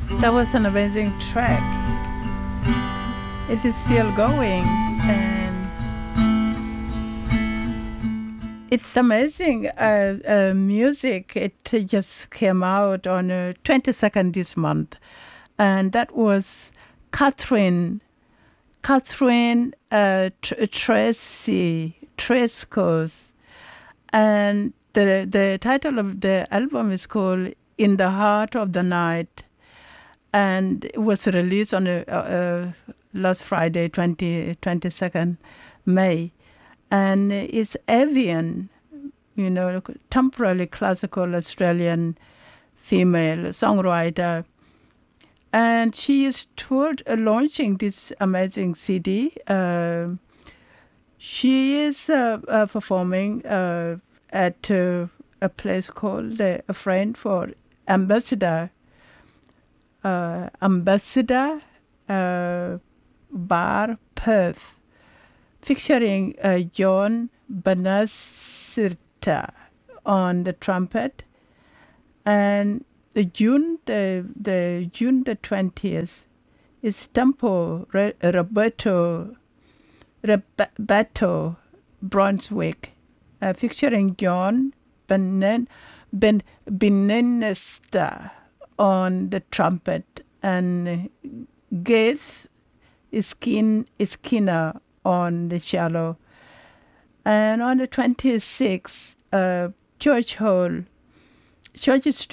That was an amazing track. It is still going, and it's amazing music. It just came out on 22nd this month, and that was Catherine Tracy Trescos, and the title of the album is called "In the Heart of the Night," and it was released on last Friday, 22nd May, and it's Evian, temporarily classical Australian female songwriter. And she is toward launching this amazing CD. She is performing at a place called A Friend for Ambassador Bar, Perth, featuring John Banasirta on the trumpet, and the June the 20th is Tempo Roberto Brunswick, featuring John Benenesta on the trumpet, and Gates Iskina on the cello. And on the 26th, Church